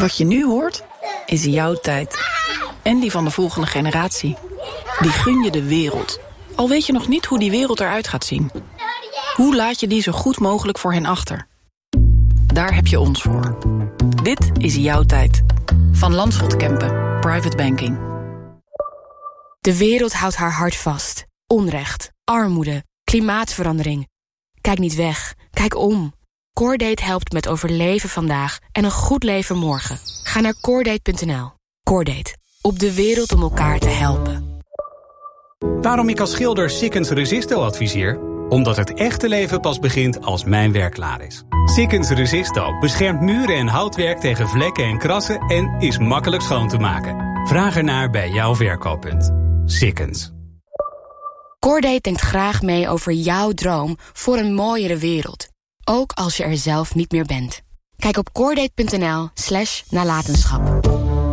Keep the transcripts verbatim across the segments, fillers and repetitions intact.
Wat je nu hoort, is jouw tijd. En die van de volgende generatie. Die gun je de wereld. Al weet je nog niet hoe die wereld eruit gaat zien. Hoe laat je die zo goed mogelijk voor hen achter? Daar heb je ons voor. Dit is jouw tijd. Van Landschot Kempen. Private Banking. De wereld houdt haar hart vast. Onrecht, armoede, klimaatverandering. Kijk niet weg, kijk om. Cordate helpt met overleven vandaag en een goed leven morgen. Ga naar cordate punt n l. Cordate. Op de wereld om elkaar te helpen. Waarom ik als schilder Sikkens Resisto adviseer? Omdat het echte leven pas begint als mijn werk klaar is. Sikkens Resisto beschermt muren en houtwerk tegen vlekken en krassen en is makkelijk schoon te maken. Vraag ernaar bij jouw verkooppunt. Sikkens. Cordate denkt graag mee over jouw droom voor een mooiere wereld. Ook als je er zelf niet meer bent. Kijk op cordate punt n l slash nalatenschap.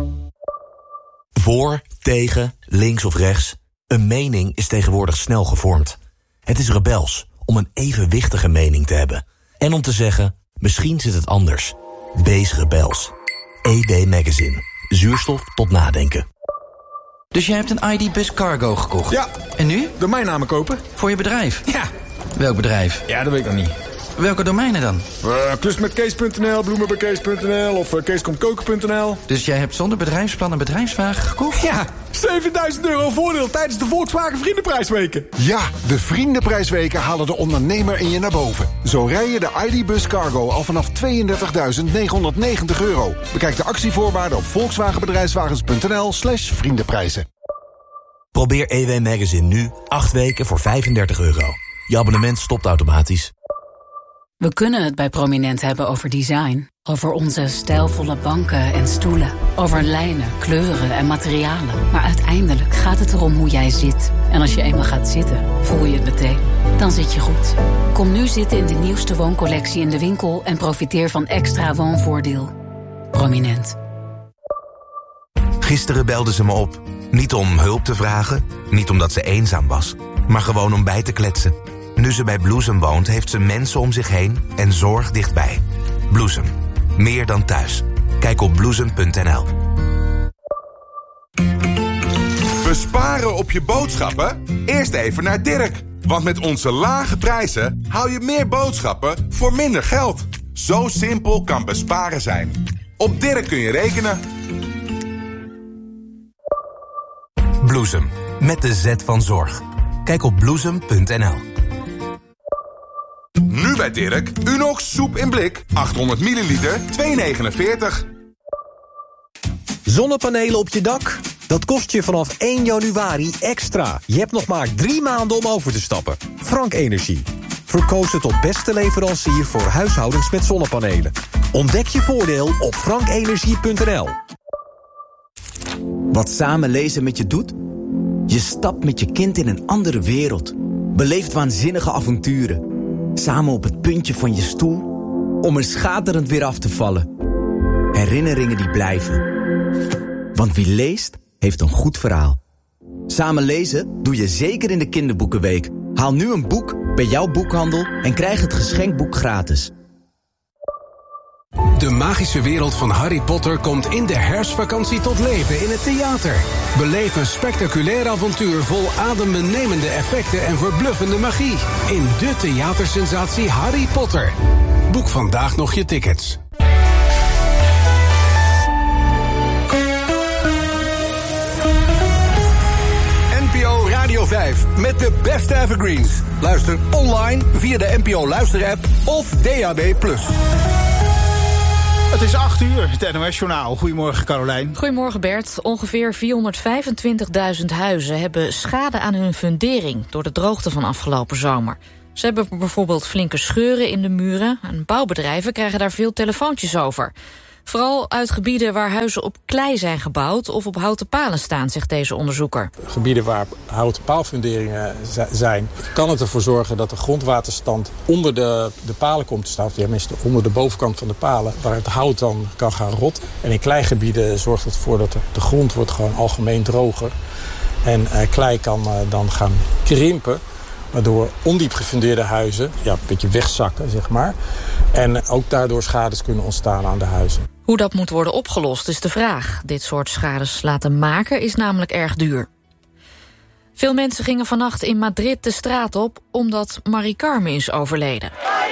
Voor, tegen, links of rechts. Een mening is tegenwoordig snel gevormd. Het is rebels om een evenwichtige mening te hebben. En om te zeggen, misschien zit het anders. Wees rebels. E D Magazine. Zuurstof tot nadenken. Dus jij hebt een I D Bus Cargo gekocht? Ja. En nu? Domeinnamen kopen. Voor je bedrijf? Ja. Welk bedrijf? Ja, dat weet ik nog niet. Welke domeinen dan? Uh, Klusmetkees punt n l, bloemen bij kees punt n l of uh, keeskomtkoken punt n l. Dus jij hebt zonder bedrijfsplan een bedrijfswagen gekocht? Ja, zevenduizend euro voordeel tijdens de Volkswagen Vriendenprijsweken. Ja, de Vriendenprijsweken halen de ondernemer in je naar boven. Zo rij je de I D Bus Cargo al vanaf tweeëndertigduizend negenhonderdnegentig euro. Bekijk de actievoorwaarden op volkswagenbedrijfswagens punt n l slash vriendenprijzen. Probeer E W Magazine nu acht weken voor vijfendertig euro. Je abonnement stopt automatisch. We kunnen het bij Prominent hebben over design. Over onze stijlvolle banken en stoelen. Over lijnen, kleuren en materialen. Maar uiteindelijk gaat het erom hoe jij zit. En als je eenmaal gaat zitten, voel je het meteen. Dan zit je goed. Kom nu zitten in de nieuwste wooncollectie in de winkel... en profiteer van extra woonvoordeel. Prominent. Gisteren belde ze me op. Niet om hulp te vragen, niet omdat ze eenzaam was... maar gewoon om bij te kletsen. Nu ze bij Bloesem woont, heeft ze mensen om zich heen en zorg dichtbij. Bloesem. Meer dan thuis. Kijk op bloesem punt n l. Besparen op je boodschappen? Eerst even naar Dirk. Want met onze lage prijzen hou je meer boodschappen voor minder geld. Zo simpel kan besparen zijn. Op Dirk kun je rekenen. Bloesem. Met de Z van zorg. Kijk op bloesem punt n l. Nu bij Dirk, Unox soep in blik, achthonderd milliliter, twee negenenveertig. Zonnepanelen op je dak? Dat kost je vanaf één januari extra. Je hebt nog maar drie maanden om over te stappen. Frank Energie. Verkozen tot beste leverancier voor huishoudens met zonnepanelen. Ontdek je voordeel op frank energie punt n l. Wat samen lezen met je doet? Je stapt met je kind in een andere wereld. Beleeft waanzinnige avonturen. Samen op het puntje van je stoel, om er schaterend weer af te vallen. Herinneringen die blijven. Want wie leest, heeft een goed verhaal. Samen lezen doe je zeker in de kinderboekenweek. Haal nu een boek bij jouw boekhandel en krijg het geschenkboek gratis. De magische wereld van Harry Potter komt in de herfstvakantie tot leven in het theater. Beleef een spectaculair avontuur vol adembenemende effecten en verbluffende magie. In de theatersensatie Harry Potter. Boek vandaag nog je tickets. N P O Radio vijf met de beste evergreens. Luister online via de N P O Luister-app of D A B plus. Het is acht uur, het N O S-journaal. Goedemorgen, Carolijn. Goedemorgen, Bert. Ongeveer vierhonderdvijfentwintigduizend huizen hebben schade aan hun fundering door de droogte van afgelopen zomer. Ze hebben bijvoorbeeld flinke scheuren in de muren en bouwbedrijven krijgen daar veel telefoontjes over. Vooral uit gebieden waar huizen op klei zijn gebouwd of op houten palen staan, zegt deze onderzoeker. Gebieden waar houten paalfunderingen zijn, kan het ervoor zorgen dat de grondwaterstand onder de, de palen komt te staan. Ja, tenminste onder de bovenkant van de palen, waar het hout dan kan gaan rotten. En in kleigebieden zorgt het ervoor dat de, de grond wordt gewoon algemeen droger. En eh, klei kan eh, dan gaan krimpen. Waardoor ondiep gefundeerde huizen ja, een beetje wegzakken, zeg maar. En ook daardoor schades kunnen ontstaan aan de huizen. Hoe dat moet worden opgelost is de vraag. Dit soort schades laten maken is namelijk erg duur. Veel mensen gingen vannacht in Madrid de straat op omdat Mari Carmen is overleden.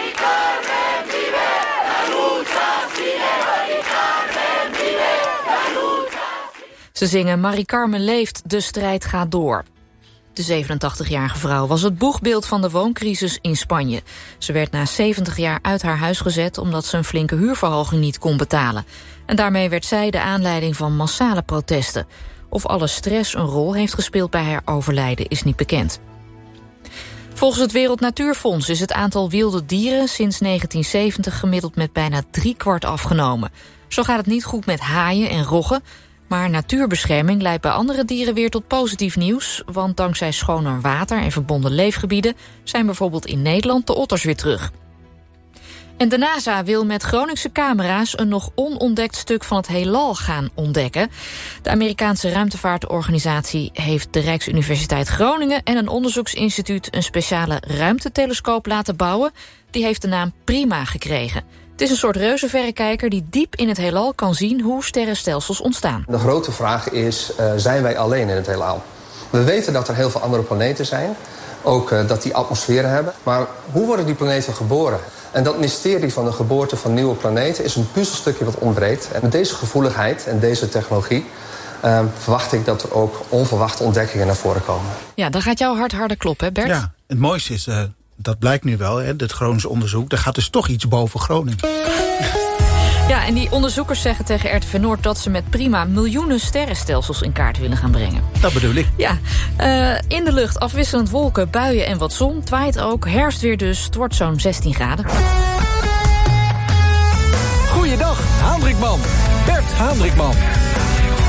Ze zingen Mari Carmen leeft, de strijd gaat door. De zevenentachtigjarige vrouw was het boegbeeld van de wooncrisis in Spanje. Ze werd na zeventig jaar uit haar huis gezet omdat ze een flinke huurverhoging niet kon betalen. En daarmee werd zij de aanleiding van massale protesten. Of alle stress een rol heeft gespeeld bij haar overlijden is niet bekend. Volgens het Wereld Natuurfonds is het aantal wilde dieren sinds negentien zeventig gemiddeld met bijna driekwart afgenomen. Zo gaat het niet goed met haaien en roggen. Maar natuurbescherming leidt bij andere dieren weer tot positief nieuws. Want dankzij schoner water en verbonden leefgebieden zijn bijvoorbeeld in Nederland de otters weer terug. En de NASA wil met Groningse camera's een nog onontdekt stuk van het heelal gaan ontdekken. De Amerikaanse ruimtevaartorganisatie heeft de Rijksuniversiteit Groningen en een onderzoeksinstituut een speciale ruimtetelescoop laten bouwen. Die heeft de naam PRIMA gekregen. Het is een soort reuzenverrekijker die diep in het heelal kan zien hoe sterrenstelsels ontstaan. De grote vraag is, uh, zijn wij alleen in het heelal? We weten dat er heel veel andere planeten zijn. Ook uh, dat die atmosferen hebben. Maar hoe worden die planeten geboren? En dat mysterie van de geboorte van nieuwe planeten is een puzzelstukje wat ontbreekt. En met deze gevoeligheid en deze technologie uh, verwacht ik dat er ook onverwachte ontdekkingen naar voren komen. Ja, dan gaat jouw hart harder kloppen, hè Bert? Ja, het mooiste is, uh, dat blijkt nu wel, hè, dit Groningse onderzoek. Daar gaat dus toch iets boven Groningen. Ja, en die onderzoekers zeggen tegen R T V Noord dat ze met PRIMA miljoenen sterrenstelsels in kaart willen gaan brengen. Dat bedoel ik. Ja, uh, in de lucht afwisselend wolken, buien en wat zon. Het waait ook, herfst weer dus, het wordt zo'n zestien graden. Goeiedag, Haandrikman. Bert Haandrikman.